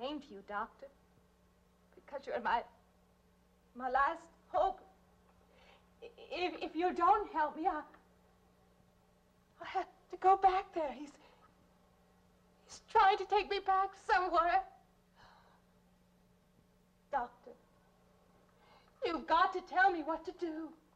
came to you, Doctor, because you're my last hope. If you don't help me, I'll have to go back there. He's trying to take me back somewhere. Doctor, you've got to tell me what to do.